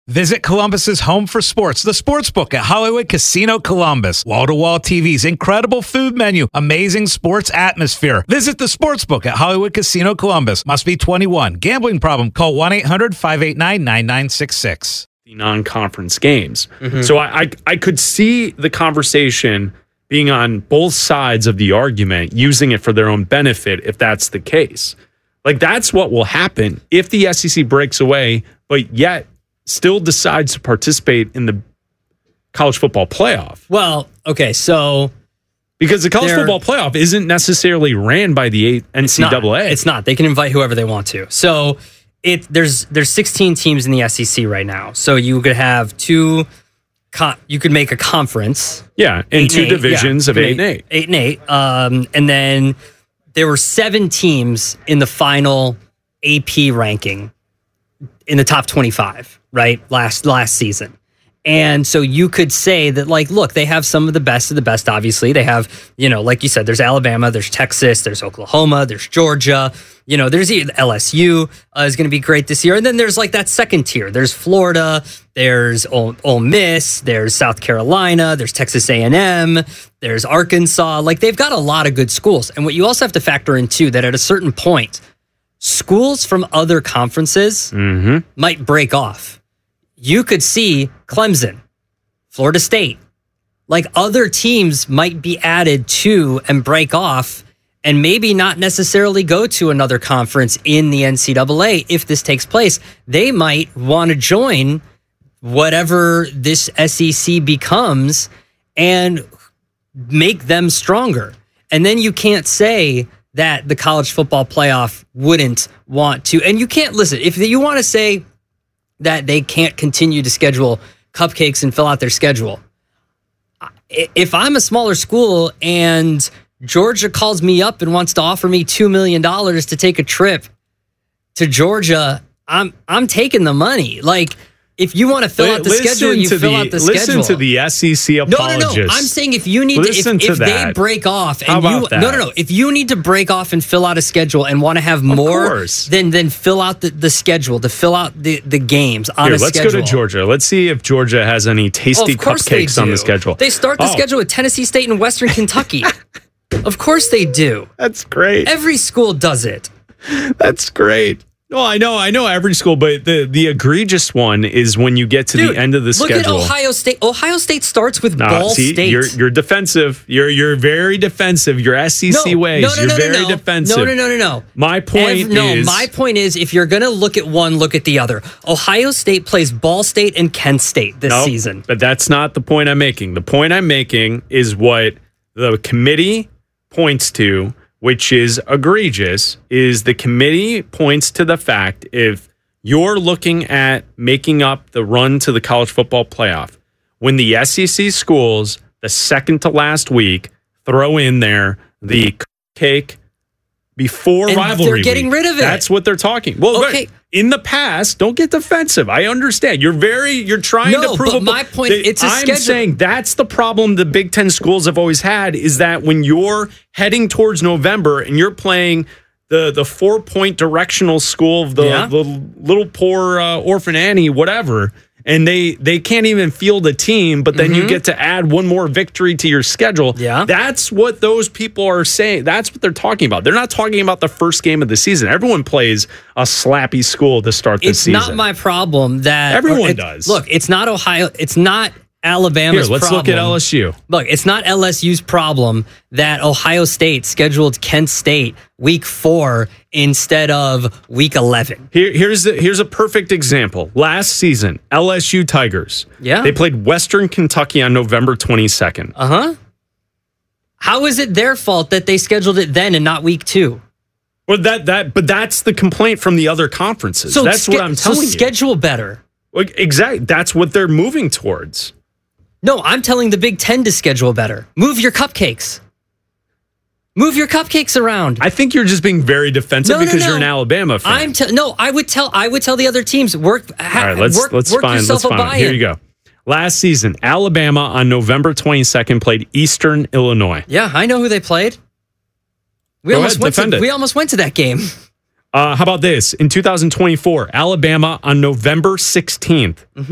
Visit Columbus's home for sports, the Sportsbook at Hollywood Casino Columbus. Wall-to-wall TVs, incredible food menu, amazing sports atmosphere. Visit the Sportsbook at Hollywood Casino Columbus. Must be 21. Gambling problem? Call 1-800-589-9966. The non-conference games. So I could see the conversation being on both sides of the argument, using it for their own benefit if that's the case. Like, that's what will happen if the SEC breaks away, but yet still decides to participate in the college football playoff. Well, okay, so because the college football playoff isn't necessarily ran by the NCAA. It's not. They can invite whoever they want to. So there's 16 teams in the SEC right now. So you could have you could make a conference. Yeah, in two divisions of 8 and 8. 8 and 8. And then there were 7 teams in the final AP ranking in the top 25, right? Last season. And so you could say that, like, look, they have some of the best, obviously. They have, like you said, there's Alabama, there's Texas, there's Oklahoma, there's Georgia. There's LSU is going to be great this year. And then there's, like, that second tier. There's Florida, there's Ole Miss, there's South Carolina, there's Texas A&M, there's Arkansas. Like, they've got a lot of good schools. And what you also have to factor in, too, that at a certain point, schools from other conferences might break off. You could see Clemson, Florida State, like other teams might be added to and break off and maybe not necessarily go to another conference in the NCAA if this takes place. They might want to join whatever this SEC becomes and make them stronger. And then you can't say that the college football playoff wouldn't want to. And you can't, listen, if you want to say that they can't continue to schedule cupcakes and fill out their schedule, if I'm a smaller school and Georgia calls me up and wants to offer me $2 million to take a trip to Georgia, I'm taking the money. Like, if you want to fill out the schedule, you fill out the schedule. Listen to the SEC apologists. No. I'm saying if you need if they break off, and if you need to break off and fill out a schedule and want to have more, then fill out the schedule, to fill out the games on a schedule. Let's go to Georgia. Let's see if Georgia has any tasty cupcakes on the schedule. They start the schedule with Tennessee State and Western Kentucky. Of course they do. That's great. Every school does it. That's great. No, I know every school, but the egregious one is when you get to the end of the schedule. Look at Ohio State. Ohio State starts with Ball State. You're defensive. You're very defensive. Your SEC ways. You're very defensive. No. My point is, if you're going to look at one, look at the other. Ohio State plays Ball State and Kent State this season. But that's not the point I'm making. The point I'm making is what the committee points to, which is egregious, is the committee points to the fact if you're looking at making up the run to the college football playoff, when the SEC schools, the second to last week, throw in there the cake before rivalry they're getting rid of it. That's what they're talking. Well, okay. In the past, don't get defensive. I understand. You're trying to prove. But my point, it's a schedule. I'm saying that's the problem the Big Ten schools have always had, is that when you're heading towards November and you're playing the 4-point directional school of the little poor orphan Annie, whatever, and they can't even field a team, but then you get to add one more victory to your schedule. Yeah. That's what those people are saying. That's what they're talking about. They're not talking about the first game of the season. Everyone plays a slappy school to start the season. It's not my problem that everyone does. Look, it's not Ohio. It's not Alabama's problem. Let's look at LSU. Look, it's not LSU's problem that Ohio State scheduled Kent State week 4 instead of week 11. Here's a perfect example. Last season, LSU Tigers. Yeah. They played Western Kentucky on November 22nd. Uh-huh. How is it their fault that they scheduled it then and not week 2? Well, but that's the complaint from the other conferences. So that's what I'm telling you. So schedule better. Exactly. That's what they're moving towards. No, I'm telling the Big Ten to schedule better. Move your cupcakes. Move your cupcakes around. I think you're just being very defensive because you're an Alabama fan. I would tell the other teams work. All right, let's yourself a buy-in. Here you go. Last season, Alabama on November 22nd played Eastern Illinois. Yeah, I know who they played. We almost went to that game. How about this? In 2024, Alabama on November 16th